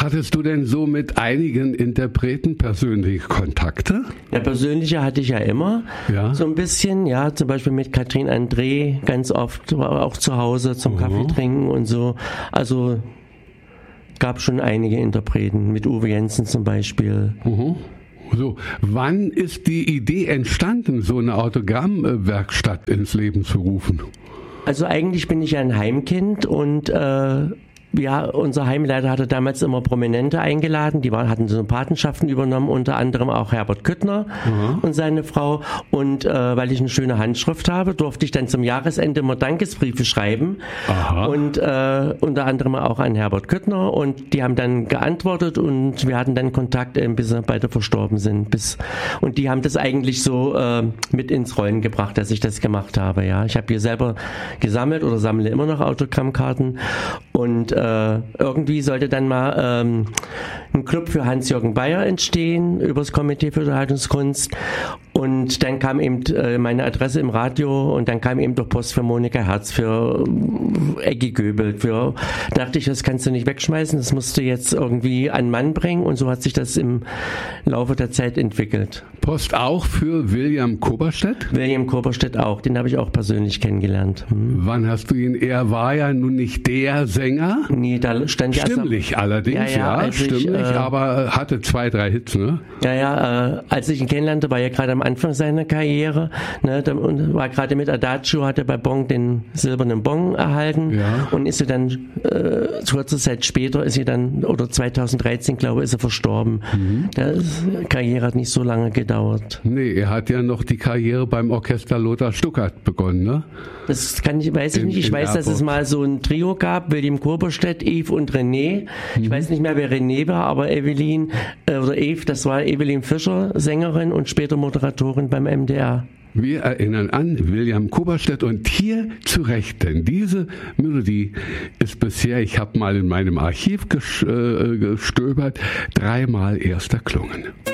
Hattest du denn so mit einigen Interpreten persönliche Kontakte? Ja, persönliche hatte ich ja immer, so ein bisschen, ja, zum Beispiel mit Katrin André ganz oft, war auch zu Hause zum Kaffee trinken und so. Also gab schon einige Interpreten, mit Uwe Jensen zum Beispiel. So, wann ist die Idee entstanden, so eine Autogrammwerkstatt ins Leben zu rufen? Also eigentlich bin ich ja ein Heimkind und unser Heimleiter hatte damals immer Prominente eingeladen, die hatten so Patenschaften übernommen, unter anderem auch Herbert Küttner und seine Frau. Und weil ich eine schöne Handschrift habe, durfte ich dann zum Jahresende immer Dankesbriefe schreiben. Und unter anderem auch an Herbert Küttner. Und die haben dann geantwortet und wir hatten dann Kontakt, bis sie beide verstorben sind. Und die haben das eigentlich so mit ins Rollen gebracht, dass ich das gemacht habe. Ja, ich habe hier selber gesammelt oder sammle immer noch Autogrammkarten. Und irgendwie sollte dann mal ein Club für Hans-Jürgen Bayer entstehen über das Komitee für Unterhaltungskunst. Und dann kam eben meine Adresse im Radio und dann kam eben durch Post für Monika Herz, für Eggy Göbel. Da dachte ich, das kannst du nicht wegschmeißen, das musst du jetzt irgendwie an Mann bringen. Und so hat sich das im Laufe der Zeit entwickelt. Post auch für William Koberstedt? William Koberstedt auch, den habe ich auch persönlich kennengelernt. Wann hast du ihn? Er war ja nun nicht der Sänger. Nee, da stand ja stimmlich allerdings, stimmlich, aber hatte 2, 3 Hits, ne? Als ich ihn kennenlernte, war er gerade am Anfang seiner Karriere, ne, und war gerade mit Adagio, hatte bei Bong den silbernen Bong erhalten und ist er dann, kurze Zeit später ist er dann, oder 2013, glaube ich, ist er verstorben. Die Karriere hat nicht so lange gedauert. Nee, er hat ja noch die Karriere beim Orchester Lothar Stuckart begonnen, ne? Das weiß ich nicht. Ich weiß, dass es mal so ein Trio gab, William Koberstedt, Eve und René. Ich weiß nicht mehr, wer René war, aber Evelyn oder Eve, das war Evelyn Fischer, Sängerin und später Moderatorin beim MDR. Wir erinnern an William Koberstedt und hier zu Recht, denn diese Melodie ist bisher, ich habe mal in meinem Archiv gestöbert, 3-mal erst erklungen.